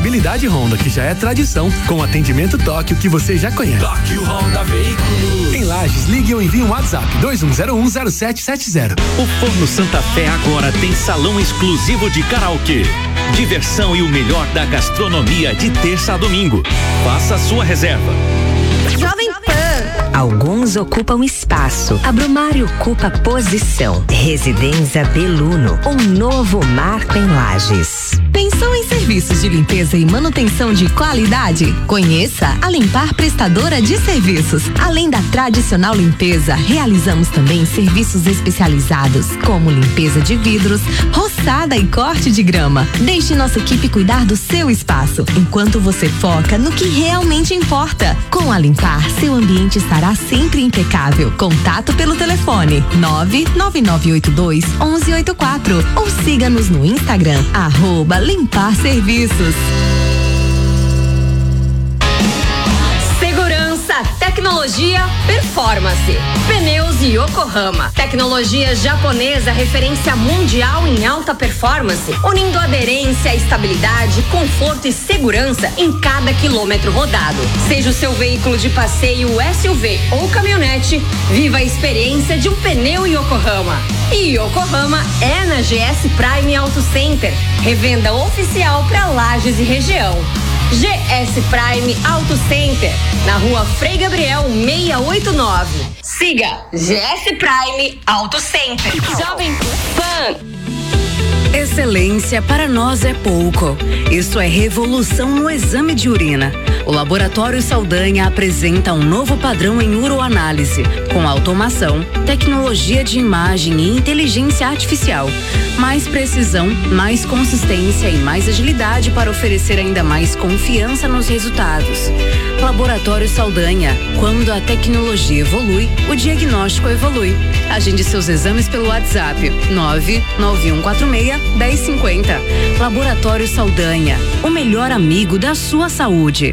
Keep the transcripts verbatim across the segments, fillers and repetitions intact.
confiabilidade Honda, que já é tradição, com atendimento Tóquio que você já conhece. Tóquio Honda Veículos. Em Lages, ligue ou envie um WhatsApp dois um zero um zero sete sete zero. O Forno Santa Fé agora tem salão exclusivo de karaokê. Diversão e o melhor da gastronomia de terça a domingo. Faça a sua reserva. Jovem Pan. Alguns ocupam espaço, a Brumari ocupa posição. Residência Beluno, um novo marco em Lages. Pensou em serviços de limpeza e manutenção de qualidade? Conheça a Limpar Prestadora de Serviços. Além da tradicional limpeza, realizamos também serviços especializados, como limpeza de vidros, roçada e corte de grama. Deixe nossa equipe cuidar do seu espaço, enquanto você foca no que realmente importa. Com a Limpar, seu ambiente estará sempre impecável. Contato pelo telefone nove nove nove oito dois um um oito quatro ou siga-nos no Instagram, arroba Limpar Serviços. Segurança, tecnologia, performance. Pneus Yokohama. Tecnologia japonesa, referência mundial em alta performance, unindo aderência, estabilidade, conforto e segurança em cada quilômetro rodado. Seja o seu veículo de passeio, S U V ou caminhonete, viva a experiência de um pneu Yokohama. E Yokohama é na G S Prime Auto Center, revenda oficial para Lages e região. G S Prime Auto Center, na rua Frei Gabriel seiscentos e oitenta e nove. Siga G S Prime Auto Center. Jovem Pan. Excelência para nós é pouco. Isso é revolução no exame de urina. O Laboratório Saldanha apresenta um novo padrão em uroanálise, com automação, tecnologia de imagem e inteligência artificial. Mais precisão, mais consistência e mais agilidade para oferecer ainda mais confiança nos resultados. Laboratório Saldanha. Quando a tecnologia evolui, o diagnóstico evolui. Agende seus exames pelo WhatsApp nove nove um quatro seis um zero cinco zero. Laboratório Saldanha. O melhor amigo da sua saúde.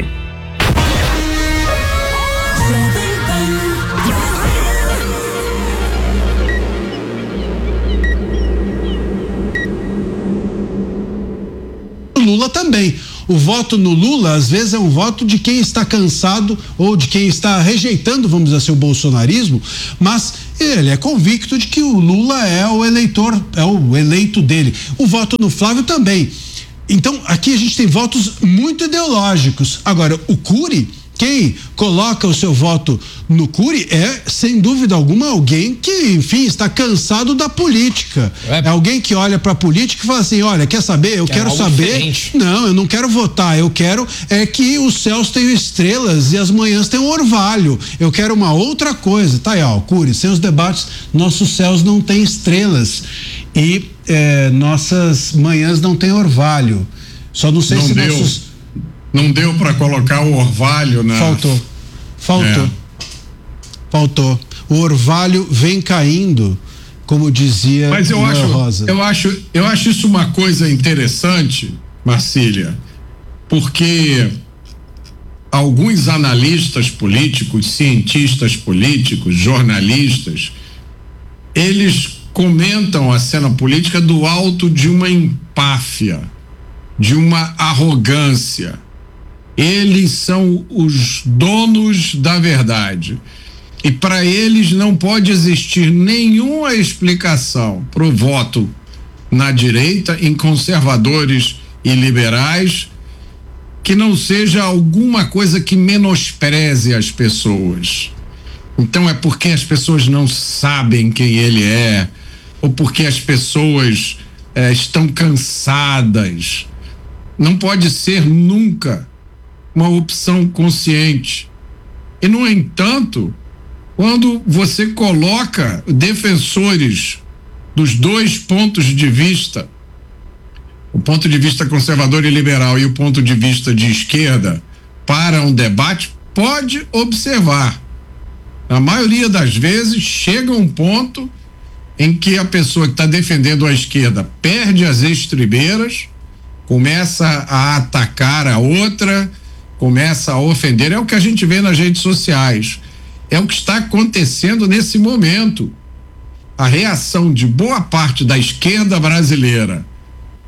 Lula também. O voto no Lula, às vezes, é um voto de quem está cansado ou de quem está rejeitando, vamos dizer assim, o bolsonarismo, mas ele é convicto de que o Lula é o eleitor, é o eleito dele. O voto no Flávio também. Então, aqui a gente tem votos muito ideológicos. Agora, o Cury, quem coloca o seu voto no Cury é, sem dúvida alguma, alguém que, enfim, está cansado da política. É, é alguém que olha para a política e fala assim, olha, quer saber? Eu é quero saber. Diferente. Não, eu não quero votar. Eu quero é que os céus tenham estrelas e as manhãs tenham orvalho. Eu quero uma outra coisa. Tá aí, ó, Cury, sem os debates, nossos céus não têm estrelas e é, nossas manhãs não têm orvalho. Só não sei não se deu. nossos... Não deu para colocar o orvalho na... Faltou. Faltou. É. Faltou. O orvalho vem caindo, como dizia Mas eu acho, Rosa. eu acho, eu acho isso uma coisa interessante, Marcília, porque alguns analistas políticos, cientistas políticos, jornalistas, eles comentam a cena política do alto de uma empáfia, de uma arrogância. Eles são os donos da verdade. E para eles não pode existir nenhuma explicação para o voto na direita, em conservadores e liberais, que não seja alguma coisa que menospreze as pessoas. Então é porque as pessoas não sabem quem ele é, ou porque as pessoas eh, estão cansadas. Não pode ser nunca uma opção consciente. E, no entanto, quando você coloca defensores dos dois pontos de vista, o ponto de vista conservador e liberal e o ponto de vista de esquerda, para um debate, pode observar. Na maioria das vezes, chega um ponto em que a pessoa que está defendendo a esquerda perde as estribeiras, começa a atacar a outra, começa a ofender. É o que a gente vê nas redes sociais. É o que está acontecendo nesse momento. A reação de boa parte da esquerda brasileira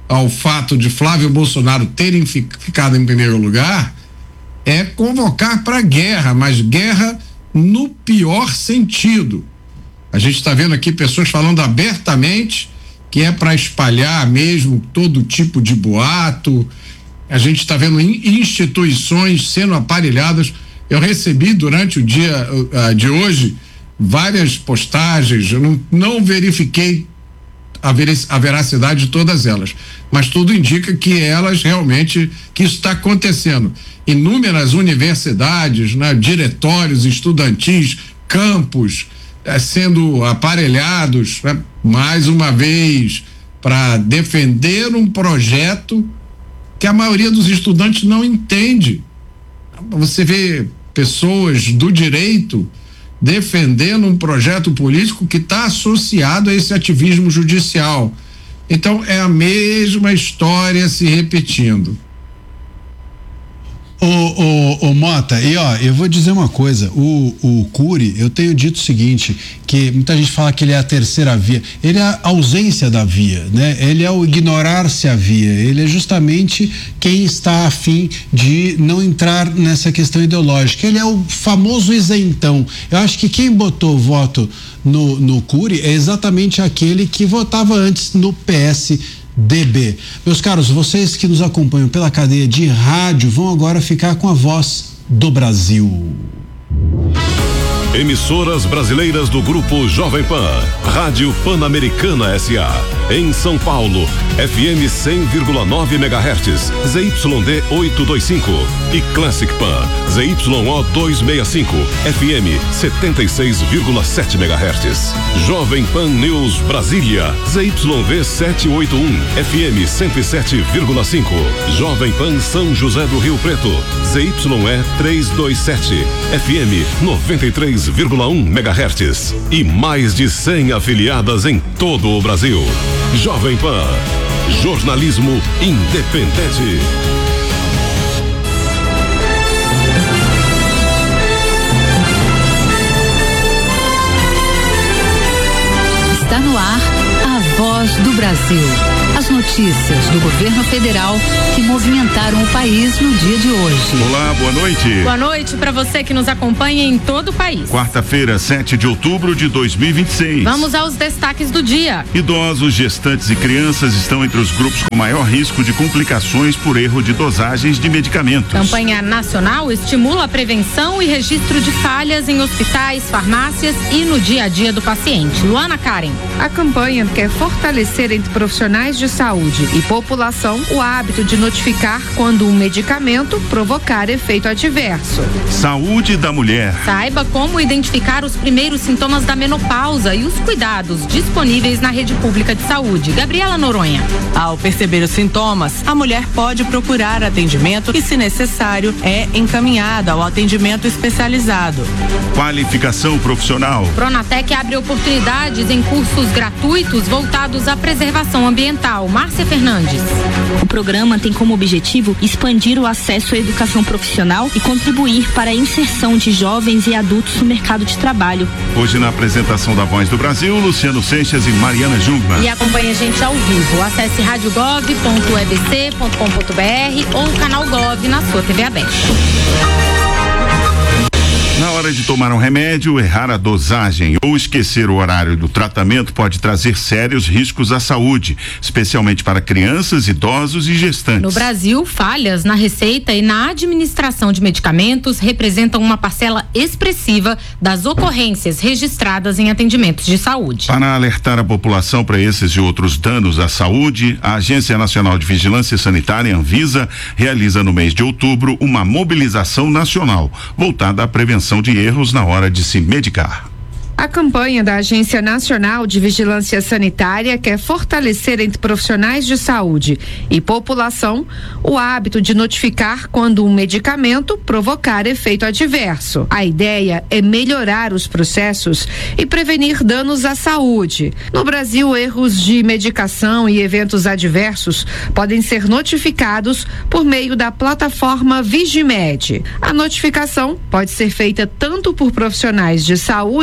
ao fato de Flávio Bolsonaro terem ficado em primeiro lugar é convocar para guerra, mas guerra no pior sentido. A gente está vendo aqui pessoas falando abertamente que é para espalhar mesmo todo tipo de boato. A gente está vendo instituições sendo aparelhadas. Eu recebi durante o dia uh, de hoje várias postagens, eu não, não verifiquei a, ver, a veracidade de todas elas, mas tudo indica que elas realmente, que isso está acontecendo. Inúmeras universidades, né, diretórios estudantis, campos eh, sendo aparelhados, né, mais uma vez, para defender um projeto que a maioria dos estudantes não entende. Você vê pessoas do direito defendendo um projeto político que está associado a esse ativismo judicial. Então é a mesma história se repetindo. Ô, ô, ô Mota, e ó, eu vou dizer uma coisa, o, o Cury, eu tenho dito o seguinte, que muita gente fala que ele é a terceira via, ele é a ausência da via, né? Ele é o ignorar-se a via, ele é justamente quem está a fim de não entrar nessa questão ideológica, ele é o famoso isentão. Eu acho que quem botou o voto no, no Cury é exatamente aquele que votava antes no P S D B. Meus caros, vocês que nos acompanham pela cadeia de rádio vão agora ficar com a voz do Brasil. Emissoras brasileiras do Grupo Jovem Pan, Rádio Pan-Americana S A, em São Paulo, F M cem vírgula nove megahertz, Z Y D oitocentos e vinte e cinco e Classic Pan, Z Y O duzentos e sessenta e cinco, F M setenta e seis vírgula sete megahertz. Jovem Pan News Brasília, Z Y V setecentos e oitenta e um, F M cento e sete vírgula cinco. Jovem Pan São José do Rio Preto, Z Y E trezentos e vinte e sete, F M noventa e três vírgula um megahertz e mais de cem afiliadas em todo o Brasil. Jovem Pan, jornalismo independente. Está no ar a Voz do Brasil. As notícias do governo federal que movimentaram o país no dia de hoje. Olá, boa noite. Boa noite para você que nos acompanha em todo o país. Quarta-feira, sete de outubro de dois mil e vinte e seis. Vamos aos destaques do dia. Idosos, gestantes e crianças estão entre os grupos com maior risco de complicações por erro de dosagens de medicamentos. Campanha nacional estimula a prevenção e registro de falhas em hospitais, farmácias e no dia a dia do paciente. Luana Karen. A campanha quer fortalecer entre profissionais de saúde e população o hábito de notificar quando um medicamento provocar efeito adverso. Saúde da mulher. Saiba como identificar os primeiros sintomas da menopausa e os cuidados disponíveis na rede pública de saúde. Gabriela Noronha. Ao perceber os sintomas, a mulher pode procurar atendimento e, se necessário, é encaminhada ao atendimento especializado. Qualificação profissional. Pronatec abre oportunidades em cursos gratuitos voltados à preservação ambiental. Márcia Fernandes. O programa tem como objetivo expandir o acesso à educação profissional e contribuir para a inserção de jovens e adultos no mercado de trabalho. Hoje, na apresentação da Voz do Brasil, Luciano Seixas e Mariana Jungmann. E acompanhe a gente ao vivo. Acesse rádio gov ponto e b c ponto com ponto b r ou o canal Gov na sua T V aberta. Na hora de tomar um remédio, errar a dosagem ou esquecer o horário do tratamento pode trazer sérios riscos à saúde, especialmente para crianças, idosos e gestantes. No Brasil, falhas na receita e na administração de medicamentos representam uma parcela expressiva das ocorrências registradas em atendimentos de saúde. Para alertar a população para esses e outros danos à saúde, a Agência Nacional de Vigilância Sanitária, Anvisa, realiza no mês de outubro uma mobilização nacional voltada à prevenção de erros na hora de se medicar. A campanha da Agência Nacional de Vigilância Sanitária quer fortalecer entre profissionais de saúde e população o hábito de notificar quando um medicamento provocar efeito adverso. A ideia é melhorar os processos e prevenir danos à saúde. No Brasil, erros de medicação e eventos adversos podem ser notificados por meio da plataforma Vigimed. A notificação pode ser feita tanto por profissionais de saúde quanto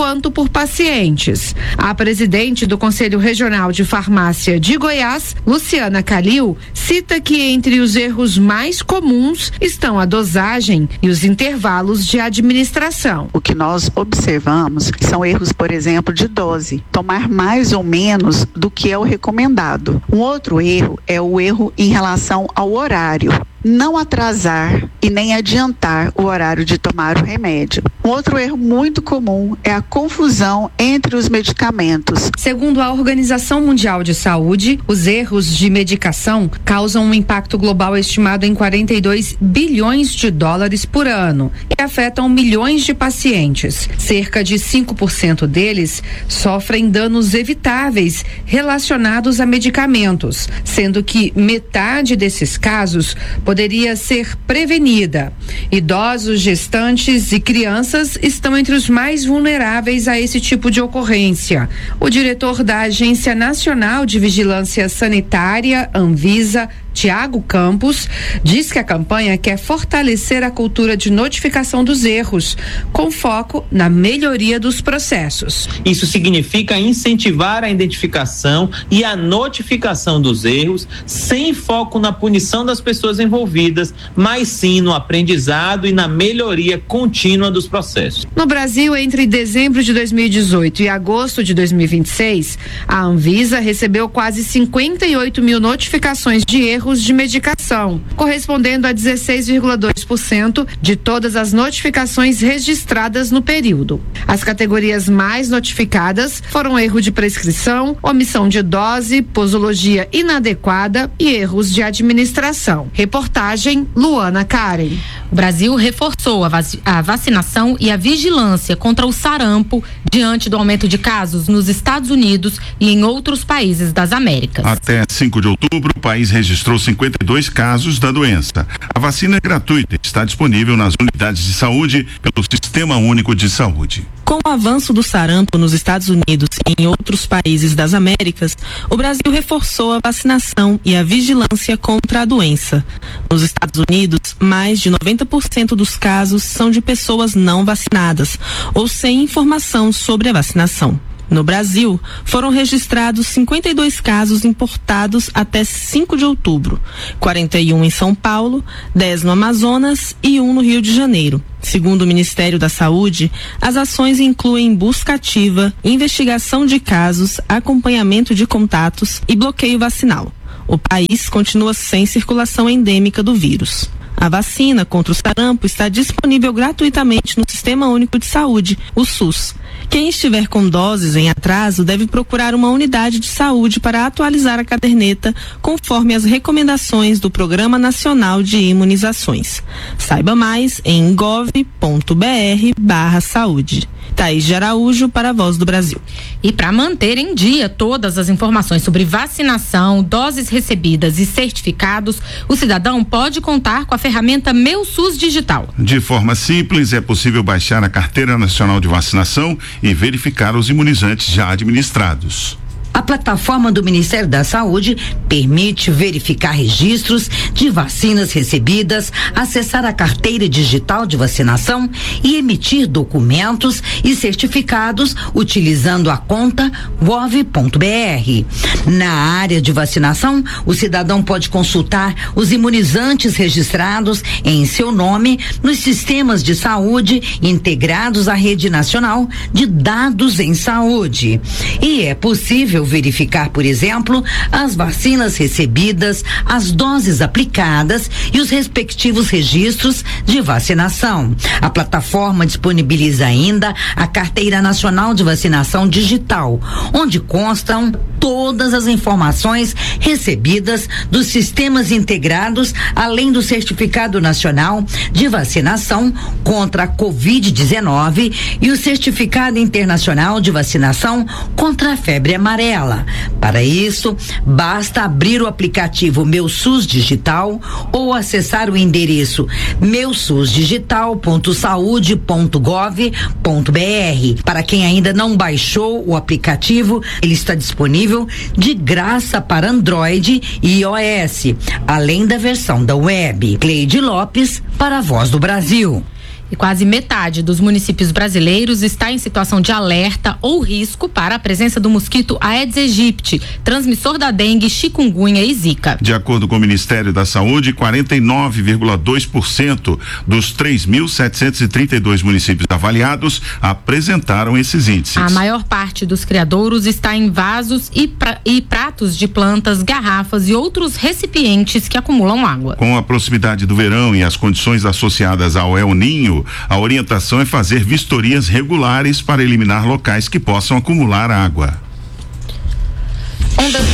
quanto por pacientes. A presidente do Conselho Regional de Farmácia de Goiás, Luciana Calil, cita que entre os erros mais comuns estão a dosagem e os intervalos de administração. O que nós observamos são erros, por exemplo, de dose, tomar mais ou menos do que é o recomendado. Um outro erro é o erro em relação ao horário. Não atrasar e nem adiantar o horário de tomar o remédio. Um outro erro muito comum é a confusão entre os medicamentos. Segundo a Organização Mundial de Saúde, os erros de medicação causam um impacto global estimado em quarenta e dois bilhões de dólares por ano e afetam milhões de pacientes. Cerca de cinco por cento deles sofrem danos evitáveis relacionados a medicamentos, sendo que metade desses casos poderia ser prevenida. Idosos, gestantes e crianças estão entre os mais vulneráveis a esse tipo de ocorrência. O diretor da Agência Nacional de Vigilância Sanitária, Anvisa, Tiago Campos, diz que a campanha quer fortalecer a cultura de notificação dos erros, com foco na melhoria dos processos. Isso significa incentivar a identificação e a notificação dos erros, sem foco na punição das pessoas envolvidas, mas sim no aprendizado e na melhoria contínua dos processos. No Brasil, entre dezembro de dois mil e dezoito e agosto de dois mil e vinte e seis, a Anvisa recebeu quase cinquenta e oito mil notificações de erros de medicação, correspondendo a dezesseis vírgula dois por cento de todas as notificações registradas no período. As categorias mais notificadas foram erro de prescrição, omissão de dose, posologia inadequada e erros de administração. Reportagem Luana Karen. O Brasil reforçou a, vac- a vacinação e a vigilância contra o sarampo diante do aumento de casos nos Estados Unidos e em outros países das Américas. Até cinco de outubro, o país registrou cinquenta e dois casos da doença. A vacina é gratuita e está disponível nas unidades de saúde pelo Sistema Único de Saúde. Com o avanço do sarampo nos Estados Unidos e em outros países das Américas, o Brasil reforçou a vacinação e a vigilância contra a doença. Nos Estados Unidos, mais de noventa por cento dos casos são de pessoas não vacinadas ou sem informação sobre a vacinação. No Brasil, foram registrados cinquenta e dois casos importados até cinco de outubro, quarenta e um em São Paulo, dez no Amazonas e um no Rio de Janeiro. Segundo o Ministério da Saúde, as ações incluem busca ativa, investigação de casos, acompanhamento de contatos e bloqueio vacinal. O país continua sem circulação endêmica do vírus. A vacina contra o sarampo está disponível gratuitamente no Sistema Único de Saúde, o SUS. Quem estiver com doses em atraso deve procurar uma unidade de saúde para atualizar a caderneta conforme as recomendações do Programa Nacional de Imunizações. Saiba mais em gov ponto br barra saúde. Thaís de Araújo para a Voz do Brasil. E para manter em dia todas as informações sobre vacinação, doses recebidas e certificados, o cidadão pode contar com a ferramenta Meu SUS Digital. De forma simples, é possível baixar a Carteira Nacional de Vacinação e verificar os imunizantes já administrados. A plataforma do Ministério da Saúde permite verificar registros de vacinas recebidas, acessar a carteira digital de vacinação e emitir documentos e certificados utilizando a conta gov ponto br. Na área de vacinação, o cidadão pode consultar os imunizantes registrados em seu nome nos sistemas de saúde integrados à Rede Nacional de Dados em Saúde. E é possível verificar, por exemplo, as vacinas recebidas, as doses aplicadas e os respectivos registros de vacinação. A plataforma disponibiliza ainda a Carteira Nacional de Vacinação Digital, onde constam todas as informações recebidas dos sistemas integrados, além do Certificado Nacional de Vacinação contra a covid dezenove e o Certificado Internacional de Vacinação contra a febre amarela. Para isso, basta abrir o aplicativo Meu SUS Digital ou acessar o endereço meu sus digital ponto saude ponto gov ponto br. Para quem ainda não baixou o aplicativo, ele está disponível de graça para Android e iOS, além da versão da web. Cleide Lopes para a Voz do Brasil. E quase metade dos municípios brasileiros está em situação de alerta ou risco para a presença do mosquito Aedes aegypti, transmissor da dengue, chikungunya e zika. De acordo com o Ministério da Saúde, quarenta e nove vírgula dois por cento dos três mil setecentos e trinta e dois municípios avaliados apresentaram esses índices. A maior parte dos criadouros está em vasos e, pra, e pratos de plantas, garrafas e outros recipientes que acumulam água. Com a proximidade do verão e as condições associadas ao El Ninho, a orientação é fazer vistorias regulares para eliminar locais que possam acumular água. Ondas...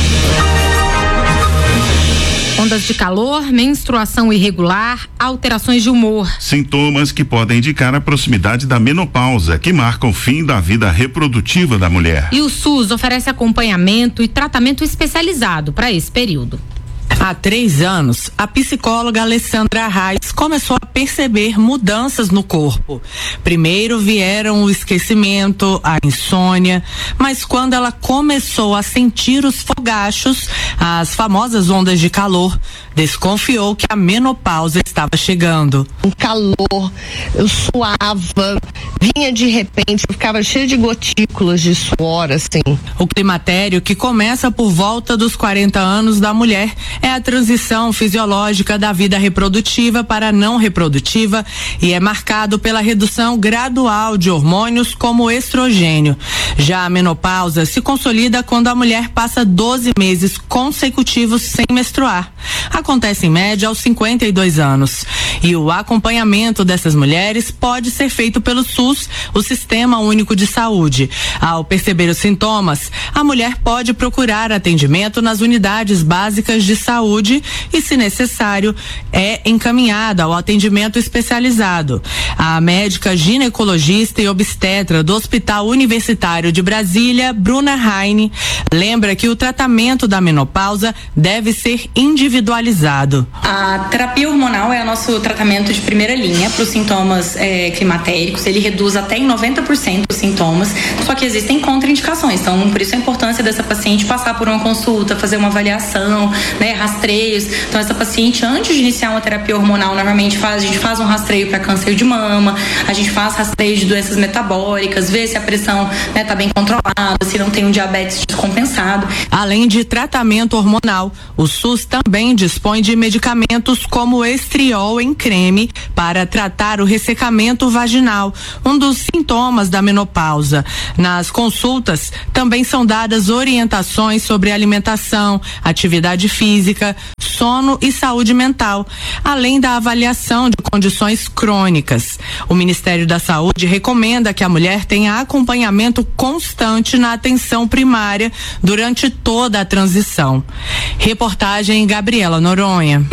Ondas de calor, menstruação irregular, alterações de humor. Sintomas que podem indicar a proximidade da menopausa, que marca o fim da vida reprodutiva da mulher. E o SUS oferece acompanhamento e tratamento especializado para esse período. Há três anos, a psicóloga Alessandra Reis começou a perceber mudanças no corpo. Primeiro vieram o esquecimento, a insônia, mas quando ela começou a sentir os fogachos, as famosas ondas de calor, desconfiou que a menopausa estava chegando. Um calor, eu suava, vinha de repente, eu ficava cheia de gotículas de suor, assim. O climatério, que começa por volta dos quarenta anos da mulher, é a transição fisiológica da vida reprodutiva para não reprodutiva e é marcado pela redução gradual de hormônios como o estrogênio. Já a menopausa se consolida quando a mulher passa doze meses consecutivos sem menstruar. Acontece em média aos cinquenta e dois anos. E o acompanhamento dessas mulheres pode ser feito pelo SUS, o Sistema Único de Saúde. Ao perceber os sintomas, a mulher pode procurar atendimento nas unidades básicas de saúde e, se necessário, é encaminhada ao atendimento especializado. A médica ginecologista e obstetra do Hospital Universitário de Brasília, Bruna Heine, lembra que o tratamento da menopausa deve ser individualizado. A terapia hormonal é o nosso tratamento de primeira linha para os sintomas é, climatéricos. Ele reduz até em noventa por cento os sintomas, só que existem contraindicações. Então, por isso a importância dessa paciente passar por uma consulta, fazer uma avaliação, né, rastreios. Então, essa paciente, antes de iniciar uma terapia hormonal, normalmente faz, a gente faz um rastreio para câncer de mama, a gente faz rastreio de doenças metabólicas, vê se a pressão está, né, bem controlada, se não tem um diabetes descompensado. Além de tratamento hormonal, o SUS também dispõe de medicamentos como o estriol em creme para tratar o ressecamento vaginal, um dos sintomas da menopausa. Nas consultas também são dadas orientações sobre alimentação, atividade física, sono e saúde mental, além da avaliação de condições crônicas. O Ministério da Saúde recomenda que a mulher tenha acompanhamento constante na atenção primária durante toda a transição. Reportagem Gabriela Noronha.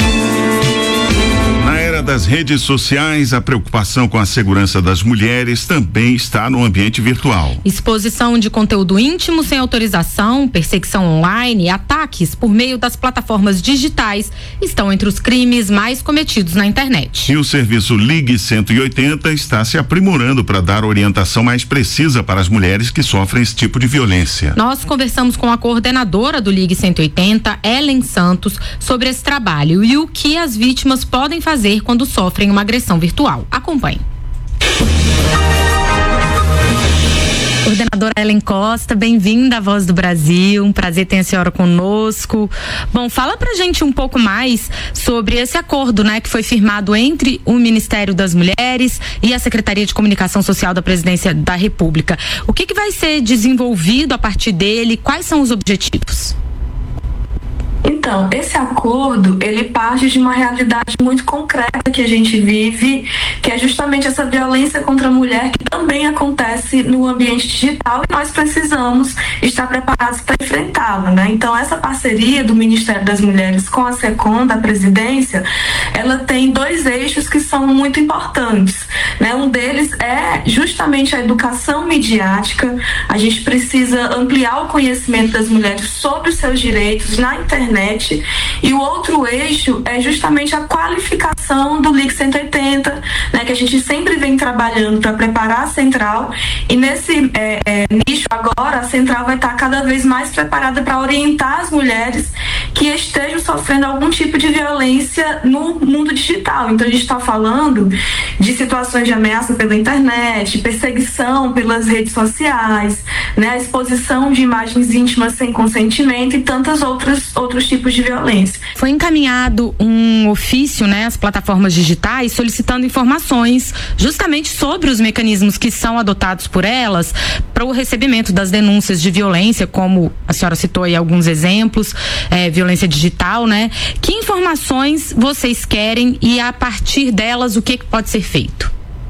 Na era das redes sociais, a preocupação com a segurança das mulheres também está no ambiente virtual. Exposição de conteúdo íntimo sem autorização, perseguição online e ataques por meio das plataformas digitais estão entre os crimes mais cometidos na internet. E o serviço Ligue cento e oitenta está se aprimorando para dar orientação mais precisa para as mulheres que sofrem esse tipo de violência. Nós conversamos com a coordenadora do Ligue cento e oitenta, Ellen Santos, sobre esse trabalho e o que as vítimas podem fazer quando sofrem uma agressão virtual. Acompanhe. Coordenadora Ellen Costa, bem-vinda à Voz do Brasil, um prazer ter a senhora conosco. Bom, fala pra gente um pouco mais sobre esse acordo, né, que foi firmado entre o Ministério das Mulheres e a Secretaria de Comunicação Social da Presidência da República. O que que vai ser desenvolvido a partir dele? Quais são os objetivos? Então, esse acordo, ele parte de uma realidade muito concreta que a gente vive, que é justamente essa violência contra a mulher que também acontece no ambiente digital e nós precisamos estar preparados para enfrentá-la, né? Então, essa parceria do Ministério das Mulheres com a SECOM, da presidência, ela tem dois eixos que são muito importantes, né? Um deles é justamente a educação midiática. A gente precisa ampliar o conhecimento das mulheres sobre os seus direitos na internet. E o outro eixo é justamente a qualificação criação do Ligue cento e oitenta, né, que a gente sempre vem trabalhando para preparar a central, e nesse é, é, nicho agora a central vai estar cada vez mais preparada para orientar as mulheres que estejam sofrendo algum tipo de violência no mundo digital. Então a gente está falando de situações de ameaça pela internet, perseguição pelas redes sociais, né, a exposição de imagens íntimas sem consentimento e tantos outros, outros tipos de violência. Foi encaminhado um ofício, né, às plataformas digitais solicitando informações justamente sobre os mecanismos que são adotados por elas para o recebimento das denúncias de violência, como a senhora citou aí alguns exemplos, é, violência digital, né? Que informações vocês querem e a partir delas o que, que pode ser feito?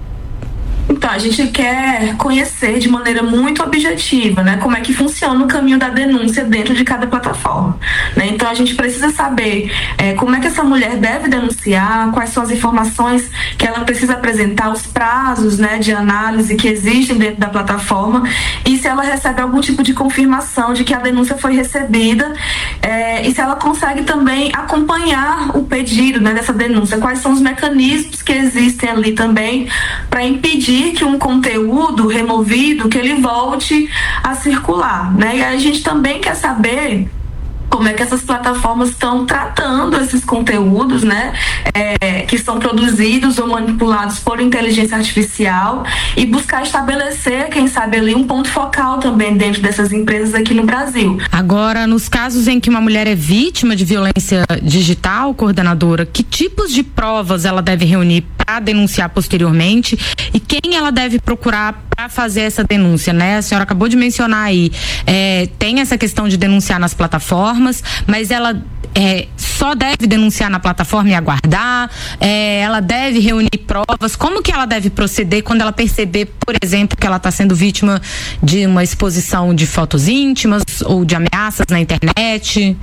Então, a gente quer conhecer de maneira muito objetiva, né, como é que funciona o caminho da denúncia dentro de cada plataforma, né? Então, a gente precisa saber é, como é que essa mulher deve denunciar, quais são as informações que ela precisa apresentar, os prazos, né, de análise que existem dentro da plataforma e se ela recebe algum tipo de confirmação de que a denúncia foi recebida é, e se ela consegue também acompanhar o pedido, né, dessa denúncia, quais são os mecanismos que existem ali também para impedir que um conteúdo removido, que ele volte a circular, né? E a gente também quer saber como é que essas plataformas estão tratando esses conteúdos, né, é, que são produzidos ou manipulados por inteligência artificial e buscar estabelecer, quem sabe ali, um ponto focal também dentro dessas empresas aqui no Brasil. Agora, nos casos em que uma mulher é vítima de violência digital, coordenadora, que tipos de provas ela deve reunir para denunciar posteriormente e quem ela deve procurar para fazer essa denúncia, né? A senhora acabou de mencionar aí, é, tem essa questão de denunciar nas plataformas, mas ela é, só deve denunciar na plataforma e aguardar, é, ela deve reunir provas, como que ela deve proceder quando ela perceber, por exemplo, que ela está sendo vítima de uma exposição de fotos íntimas ou de ameaças na internet?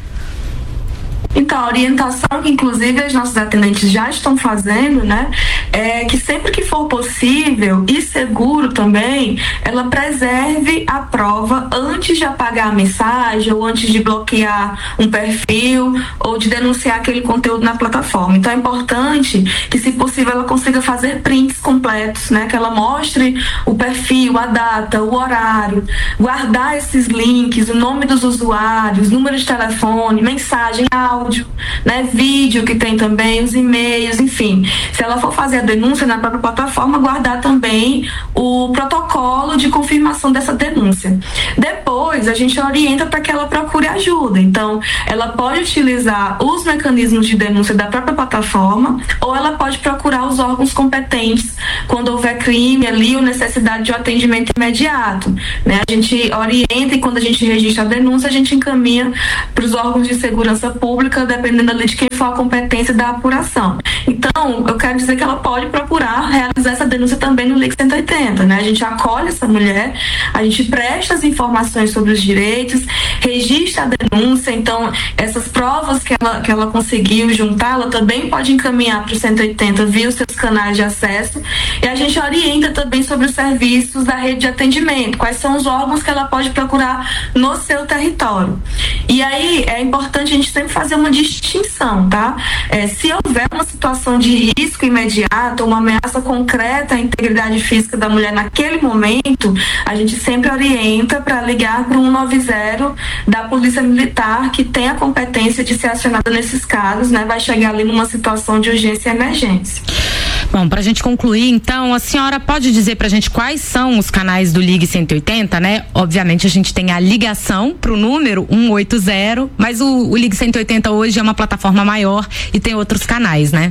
Então, a orientação que inclusive os nossos atendentes já estão fazendo, né, é que sempre que for possível e seguro também, ela preserve a prova antes de apagar a mensagem ou antes de bloquear um perfil ou de denunciar aquele conteúdo na plataforma. Então é importante que, se possível, ela consiga fazer prints completos, né, que ela mostre o perfil, a data, o horário, guardar esses links, o nome dos usuários, número de telefone, mensagem, áudio, né, vídeo que tem também, os e-mails, enfim. Se ela for fazer a denúncia na própria plataforma, guardar também o protocolo de confirmação dessa denúncia. Depois, a gente orienta para que ela procure ajuda. Então, ela pode utilizar os mecanismos de denúncia da própria plataforma ou ela pode procurar os órgãos competentes quando houver crime ali ou necessidade de um atendimento imediato, né? A gente orienta e quando a gente registra a denúncia, a gente encaminha para os órgãos de segurança pública, dependendo ali de quem for a competência da apuração. Então, eu quero dizer que ela pode procurar realizar essa denúncia também no Ligue cento e oitenta, né? A gente acolhe essa mulher, a gente presta as informações sobre os direitos, registra a denúncia, então essas provas que ela, que ela conseguiu juntar, ela também pode encaminhar para o cento e oitenta via os seus canais de acesso, e a gente orienta também sobre os serviços da rede de atendimento, quais são os órgãos que ela pode procurar no seu território. E aí é importante a gente sempre fazer uma distinção, tá? É, se houver uma situação de risco imediato, uma ameaça concreta à integridade física da mulher naquele momento, a gente sempre orienta para ligar para o cento e noventa da Polícia Militar, que tem a competência de ser acionada nesses casos, né? Vai chegar ali numa situação de urgência e emergência. Bom, para a gente concluir, então, a senhora pode dizer para a gente quais são os canais do Ligue cento e oitenta, né? Obviamente a gente tem a ligação para o número cento e oitenta, mas o, o Ligue cento e oitenta hoje é uma plataforma maior e tem outros canais, né?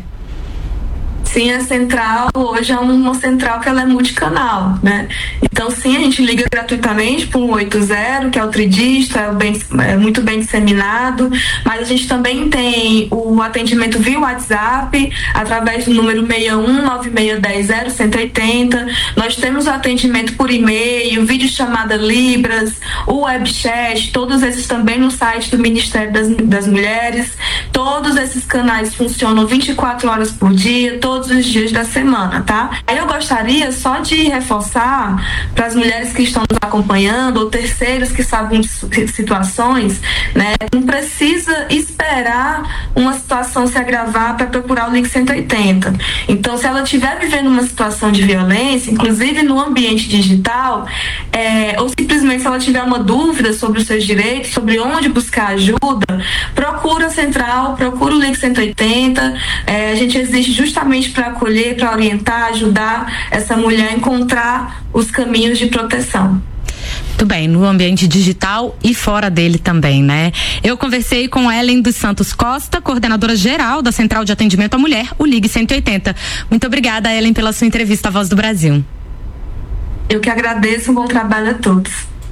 Sim, a central hoje é uma central que ela é multicanal, né? Então, sim, a gente liga gratuitamente para o cento e oitenta, que é o tridista, é, bem, é muito bem disseminado, mas a gente também tem o atendimento via WhatsApp, através do número seis um nove seis um zero zero cento e oitenta. Nós temos o atendimento por e-mail, videochamada Libras, o webchat, todos esses também no site do Ministério das, das Mulheres. Todos esses canais funcionam vinte e quatro horas por dia, todos os dias da semana, tá? Aí eu gostaria só de reforçar para as mulheres que estão nos acompanhando ou terceiros que sabem de situações, né, não precisa esperar uma situação se agravar para procurar o Ligue cento e oitenta. Então, se ela estiver vivendo uma situação de violência, inclusive no ambiente digital, é, ou simplesmente se ela tiver uma dúvida sobre os seus direitos, sobre onde buscar ajuda, procura a central, procura o Ligue cento e oitenta. É, a gente existe justamente para acolher, para orientar, ajudar essa mulher a encontrar os caminhos de proteção. Muito bem, no ambiente digital e fora dele também, né? Eu conversei com Ellen dos Santos Costa, coordenadora geral da Central de Atendimento à Mulher, o Ligue cento e oitenta. Muito obrigada, Ellen, pela sua entrevista à Voz do Brasil. Eu que agradeço, um bom trabalho a todos.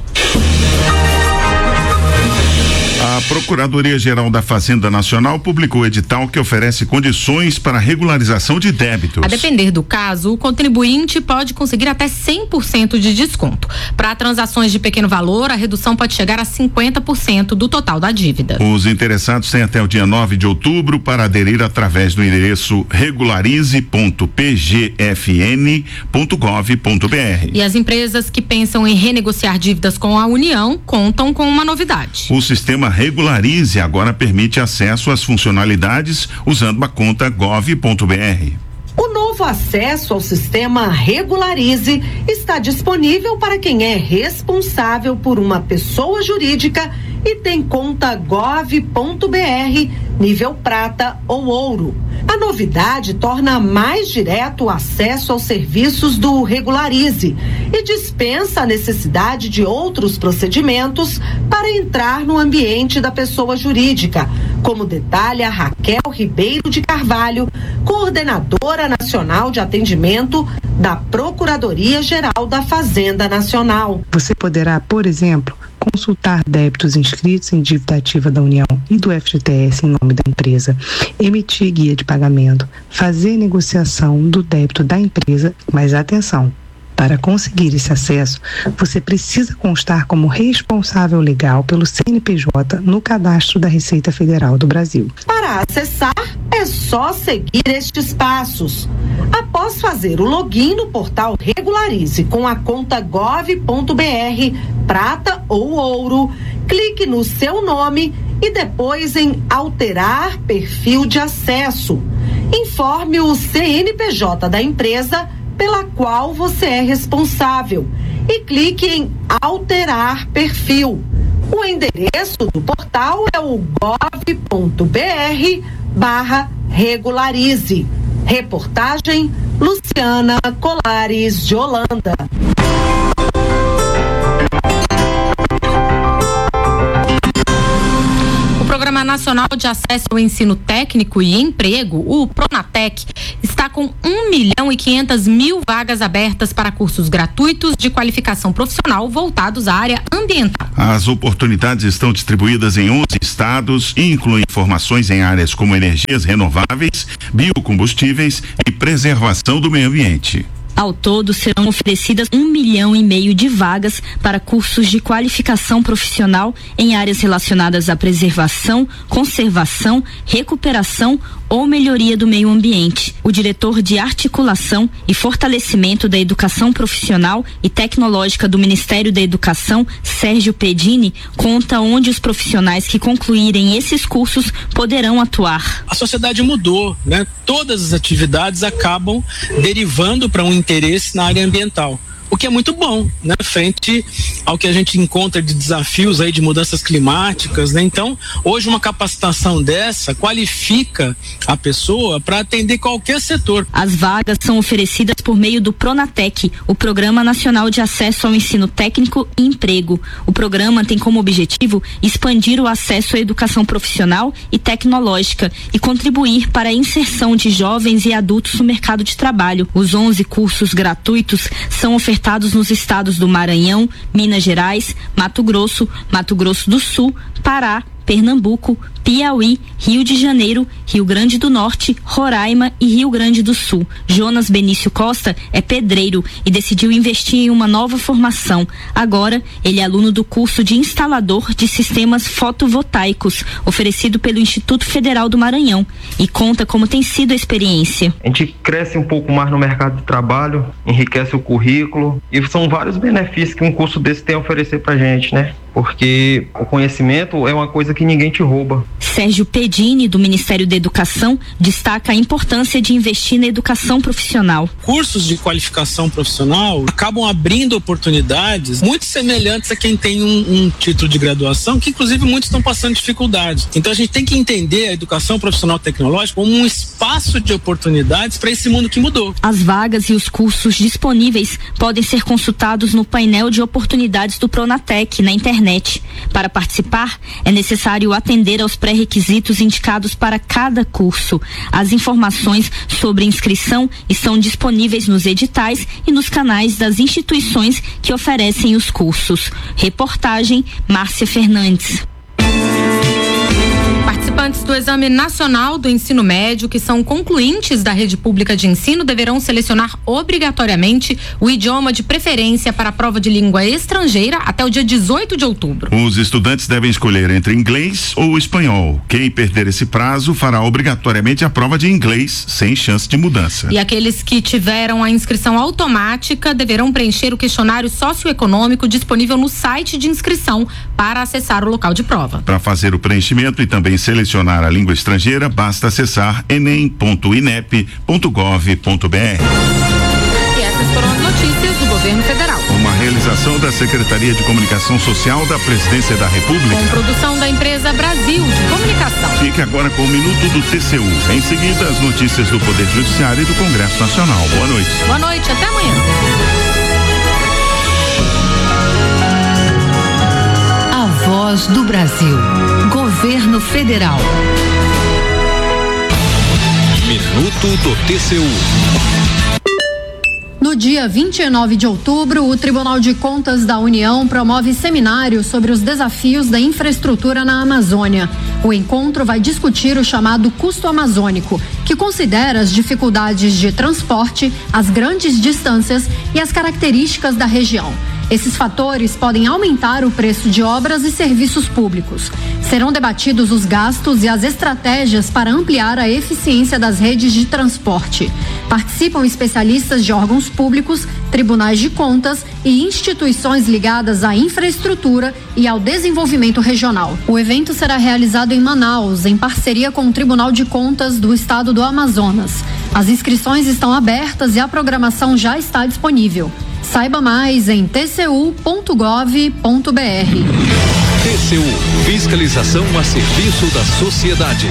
A Procuradoria-Geral da Fazenda Nacional publicou edital que oferece condições para regularização de débitos. A depender do caso, o contribuinte pode conseguir até cem por cento de desconto. Para transações de pequeno valor, a redução pode chegar a cinquenta por cento do total da dívida. Os interessados têm até o dia nove de outubro para aderir através do endereço regularize ponto p g f n ponto gov ponto b r. E as empresas que pensam em renegociar dívidas com a União contam com uma novidade. O sistema Regularize agora permite acesso às funcionalidades usando a conta gov ponto b r. O novo acesso ao sistema Regularize está disponível para quem é responsável por uma pessoa jurídica e tem conta gov ponto b r, nível prata ou ouro. A novidade torna mais direto o acesso aos serviços do Regularize e dispensa a necessidade de outros procedimentos para entrar no ambiente da pessoa jurídica, como detalha Raquel Ribeiro de Carvalho, coordenadora nacional de atendimento da Procuradoria-Geral da Fazenda Nacional. Você poderá, por exemplo, consultar débitos inscritos em dívida ativa da União e do F G T S em nome da empresa, emitir guia de pagamento, fazer negociação do débito da empresa, mas atenção, para conseguir esse acesso, você precisa constar como responsável legal pelo C N P J no cadastro da Receita Federal do Brasil. Para acessar, é só seguir estes passos. Após fazer o login no portal Regularize com a conta gov ponto b r, prata ou ouro, clique no seu nome e depois em alterar perfil de acesso. Informe o C N P J da empresa pela qual você é responsável e clique em alterar perfil. O endereço do portal é o gov ponto b r barra regularize. Reportagem Luciana Colares de Holanda. O Programa Nacional de Acesso ao Ensino Técnico e Emprego, o Pronatec, está com um milhão e quinhentas mil vagas abertas para cursos gratuitos de qualificação profissional voltados à área ambiental. As oportunidades estão distribuídas em onze estados e incluem formações em áreas como energias renováveis, biocombustíveis e preservação do meio ambiente. Ao todo, serão oferecidas um milhão e meio de vagas para cursos de qualificação profissional em áreas relacionadas à preservação, conservação, recuperação ou melhoria do meio ambiente. O diretor de articulação e fortalecimento da educação profissional e tecnológica do Ministério da Educação, Sérgio Pedini, conta onde os profissionais que concluírem esses cursos poderão atuar. A sociedade mudou, né? Todas as atividades acabam derivando para um interesse na área ambiental, o que é muito bom, né? Frente ao que a gente encontra de desafios aí de mudanças climáticas, né? Então, hoje uma capacitação dessa qualifica a pessoa para atender qualquer setor. As vagas são oferecidas por meio do Pronatec, o Programa Nacional de Acesso ao Ensino Técnico e Emprego. O programa tem como objetivo expandir o acesso à educação profissional e tecnológica e contribuir para a inserção de jovens e adultos no mercado de trabalho. Os onze cursos gratuitos são ofertados nos estados do Maranhão, Minas Gerais, Mato Grosso, Mato Grosso do Sul, Pará, Pernambuco, Piauí, Rio de Janeiro, Rio Grande do Norte, Roraima e Rio Grande do Sul. Jonas Benício Costa é pedreiro e decidiu investir em uma nova formação. Agora, ele é aluno do curso de instalador de sistemas fotovoltaicos, oferecido pelo Instituto Federal do Maranhão, e conta como tem sido a experiência. A gente cresce um pouco mais no mercado de trabalho, enriquece o currículo e são vários benefícios que um curso desse tem a oferecer pra gente, né? Porque o conhecimento é uma coisa que ninguém te rouba. Sérgio Pedini, do Ministério da Educação, destaca a importância de investir na educação profissional. Cursos de qualificação profissional acabam abrindo oportunidades muito semelhantes a quem tem um, um título de graduação, que inclusive muitos estão passando dificuldade. Então a gente tem que entender a educação profissional tecnológica como um espaço de oportunidades para esse mundo que mudou. As vagas e os cursos disponíveis podem ser consultados no painel de oportunidades do Pronatec na internet. Para participar, é necessário atender aos pré-requisitos indicados para cada curso. As informações sobre inscrição estão disponíveis nos editais e nos canais das instituições que oferecem os cursos. Reportagem Márcia Fernandes. Participantes do Exame Nacional do Ensino Médio, que são concluintes da rede pública de ensino, deverão selecionar obrigatoriamente o idioma de preferência para a prova de língua estrangeira até o dia dezoito de outubro. Os estudantes devem escolher entre inglês ou espanhol. Quem perder esse prazo fará obrigatoriamente a prova de inglês, sem chance de mudança. E aqueles que tiveram a inscrição automática deverão preencher o questionário socioeconômico disponível no site de inscrição para acessar o local de prova. Para fazer o preenchimento e também selecionar a língua estrangeira, basta acessar enem ponto inep ponto gov ponto br. E essas foram as notícias do governo federal. Uma realização da Secretaria de Comunicação Social da Presidência da República. Com produção da empresa Brasil de Comunicação. Fique agora com o Minuto do T C U. Em seguida, as notícias do Poder Judiciário e do Congresso Nacional. Boa noite. Boa noite, até amanhã. A Voz do Brasil. Governo Federal. Minuto do T C U. No dia vinte e nove de outubro, o Tribunal de Contas da União promove seminário sobre os desafios da infraestrutura na Amazônia. O encontro vai discutir o chamado custo amazônico, que considera as dificuldades de transporte, as grandes distâncias e as características da região. Esses fatores podem aumentar o preço de obras e serviços públicos. Serão debatidos os gastos e as estratégias para ampliar a eficiência das redes de transporte. Participam especialistas de órgãos públicos, tribunais de contas e instituições ligadas à infraestrutura e ao desenvolvimento regional. O evento será realizado em Manaus, em parceria com o Tribunal de Contas do Estado do Amazonas. As inscrições estão abertas e a programação já está disponível. Saiba mais em t c u ponto gov ponto br. T C U, fiscalização a serviço da sociedade.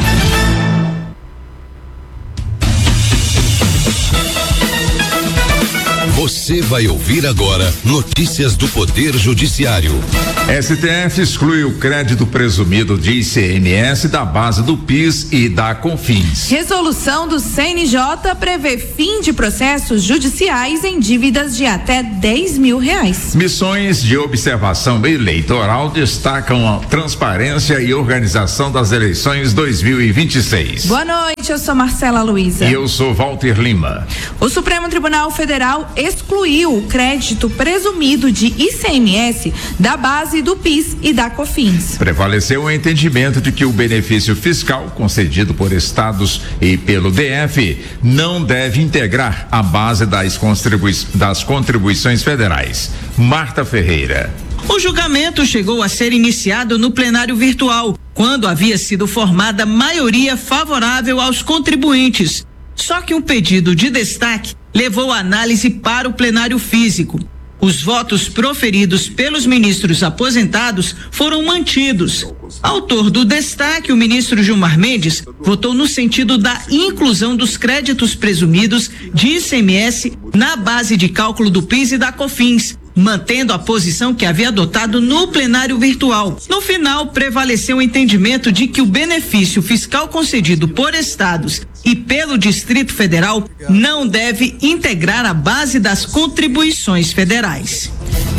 Você vai ouvir agora notícias do Poder Judiciário. S T F exclui o crédito presumido de I C M S da base do PIS e da COFINS. Resolução do C N J prevê fim de processos judiciais em dívidas de até dez mil reais. Missões de observação eleitoral destacam a transparência e organização das eleições dois mil e vinte e seis. Boa noite, eu sou Marcela Luiza. E eu sou Walter Lima. O Supremo Tribunal Federal excluiu o crédito presumido de I C M S da base do PIS e da COFINS. Prevaleceu o entendimento de que o benefício fiscal concedido por estados e pelo D F não deve integrar a base das, contribui- das contribuições federais. Marta Ferreira. O julgamento chegou a ser iniciado no plenário virtual, quando havia sido formada maioria favorável aos contribuintes. Só que um pedido de destaque levou a análise para o plenário físico. Os votos proferidos pelos ministros aposentados foram mantidos. Autor do destaque, o ministro Gilmar Mendes, votou no sentido da inclusão dos créditos presumidos de I C M S na base de cálculo do PIS e da COFINS, mantendo a posição que havia adotado no plenário virtual. No final, prevaleceu o entendimento de que o benefício fiscal concedido por estados e pelo Distrito Federal não deve integrar a base das contribuições federais.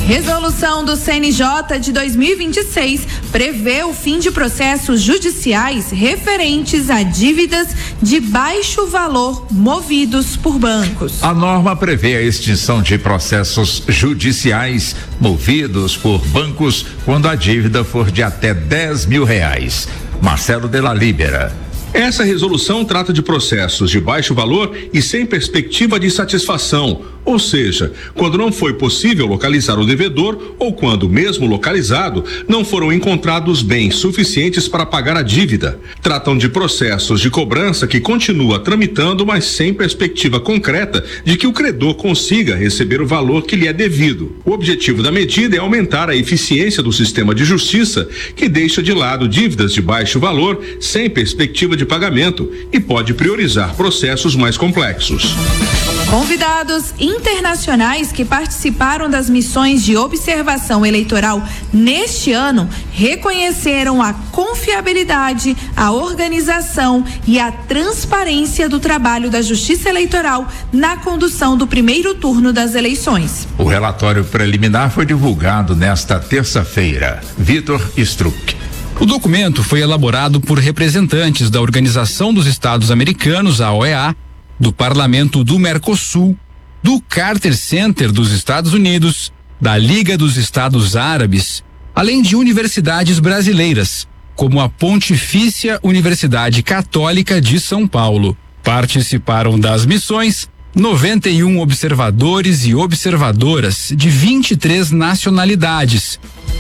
Resolução do C N J de dois mil e vinte e seis prevê o fim de processos judiciais referentes a dívidas de baixo valor movidos por bancos. A norma prevê a extinção de processos judiciais movidos por bancos quando a dívida for de até dez mil reais. Marcelo de la Libera. Essa resolução trata de processos de baixo valor e sem perspectiva de satisfação, ou seja, quando não foi possível localizar o devedor ou quando, mesmo localizado, não foram encontrados bens suficientes para pagar a dívida. Tratam de processos de cobrança que continua tramitando, mas sem perspectiva concreta de que o credor consiga receber o valor que lhe é devido. O objetivo da medida é aumentar a eficiência do sistema de justiça, que deixa de lado dívidas de baixo valor sem perspectiva de pagamento e pode priorizar processos mais complexos. Convidados internacionais que participaram das missões de observação eleitoral neste ano reconheceram a confiabilidade, a organização e a transparência do trabalho da Justiça Eleitoral na condução do primeiro turno das eleições. O relatório preliminar foi divulgado nesta terça-feira. Vitor Struck. O documento foi elaborado por representantes da Organização dos Estados Americanos, a O E A, do Parlamento do Mercosul, do Carter Center dos Estados Unidos, da Liga dos Estados Árabes, além de universidades brasileiras, como a Pontifícia Universidade Católica de São Paulo. Participaram das missões noventa e um observadores e observadoras de vinte e três nacionalidades.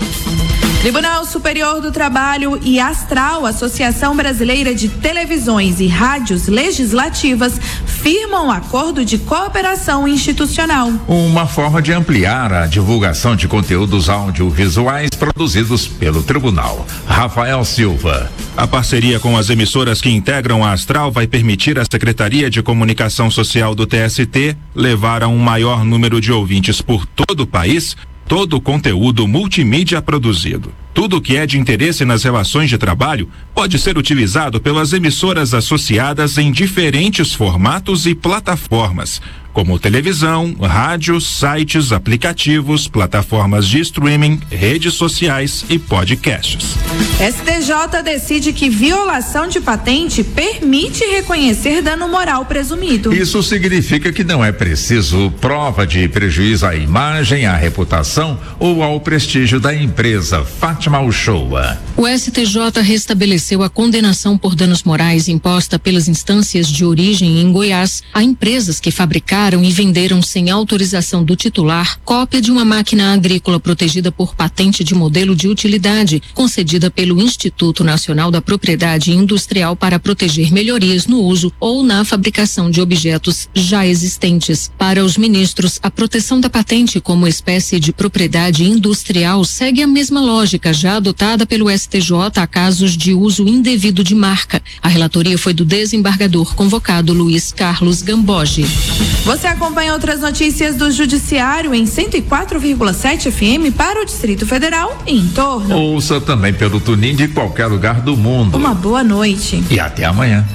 Tribunal Superior do Trabalho e Astral, Associação Brasileira de Televisões e Rádios Legislativas, firmam acordo de cooperação institucional. Uma forma de ampliar a divulgação de conteúdos audiovisuais produzidos pelo tribunal. Rafael Silva. A parceria com as emissoras que integram a Astral vai permitir à Secretaria de Comunicação Social do T S T levar a um maior número de ouvintes por todo o país todo o conteúdo multimídia produzido. Tudo o que é de interesse nas relações de trabalho pode ser utilizado pelas emissoras associadas em diferentes formatos e plataformas, como televisão, rádio, sites, aplicativos, plataformas de streaming, redes sociais e podcasts. S T J decide que violação de patente permite reconhecer dano moral presumido. Isso significa que não é preciso prova de prejuízo à imagem, à reputação ou ao prestígio da empresa. Fátima Uchoa. O S T J restabeleceu a condenação por danos morais imposta pelas instâncias de origem em Goiás a empresas que fabricaram e venderam sem autorização do titular cópia de uma máquina agrícola protegida por patente de modelo de utilidade, concedida pelo Instituto Nacional da Propriedade Industrial para proteger melhorias no uso ou na fabricação de objetos já existentes. Para os ministros, a proteção da patente como espécie de propriedade industrial segue a mesma lógica já adotada pelo S T J a casos de uso indevido de marca. A relatoria foi do desembargador convocado Luiz Carlos Gamboge. Você acompanha outras notícias do Judiciário em cento e quatro vírgula sete F M para o Distrito Federal e em torno. Ouça também pelo TuneIn de qualquer lugar do mundo. Uma boa noite. E até amanhã.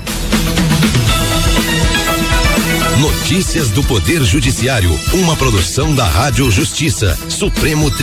Notícias do Poder Judiciário, uma produção da Rádio Justiça, Supremo